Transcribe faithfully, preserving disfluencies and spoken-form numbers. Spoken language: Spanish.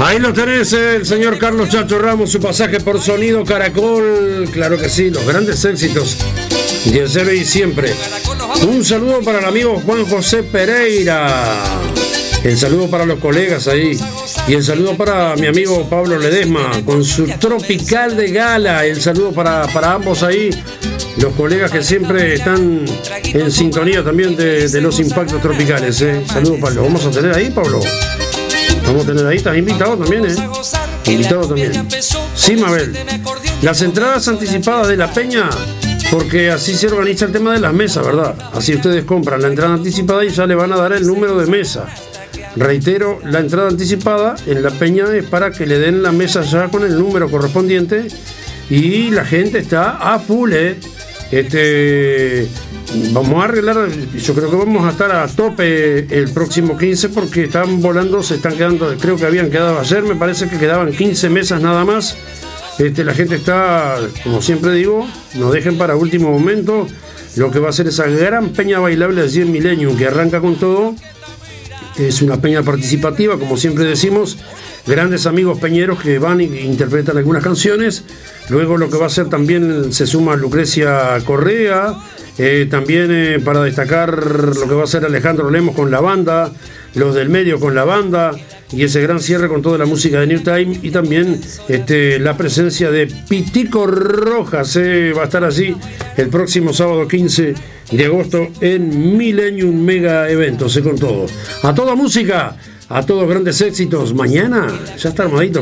Ahí lo tenés, el señor Carlos Chacho Ramos, su pasaje por Sonido Caracol. Claro que sí, los grandes éxitos de cero y siempre. Un saludo para el amigo Juan José Pereira. El saludo para los colegas ahí. Y el saludo para mi amigo Pablo Ledesma con su Tropical de Gala. El saludo para, para ambos ahí. Los colegas que siempre están en sintonía también de, de los impactos tropicales. ¿eh? Saludos, Pablo. ¿Vamos a tener ahí, Pablo? Vamos a tener ahí, estás invitado también, ¿eh? Invitado también. Sí, Mabel. Las entradas anticipadas de la peña, porque así se organiza el tema de las mesas, ¿verdad? Así ustedes compran la entrada anticipada y ya le van a dar el número de mesa. Reitero, la entrada anticipada en la peña es para que le den la mesa ya con el número correspondiente y la gente está a full, ¿eh? Este... Vamos a arreglar, yo creo que vamos a estar a tope el próximo quince porque están volando, se están quedando, creo que habían quedado ayer, me parece que quedaban quince mesas nada más. Este, la gente está, como siempre digo, no dejen para último momento lo que va a ser esa gran peña bailable allí en Millennium, que arranca con todo. Es una peña participativa, como siempre decimos, grandes amigos peñeros que van e interpretan algunas canciones. Luego lo que va a ser también se suma Lucrecia Correa. Eh, también eh, para destacar lo que va a ser Alejandro Lemos con la banda, los del medio con la banda y ese gran cierre con toda la música de New Time y también este, la presencia de Pitico Rojas eh, va a estar allí el próximo sábado quince de agosto en Millennium Mega Eventos, eh, con todo, a toda música, a todos grandes éxitos. Mañana ya está armadito.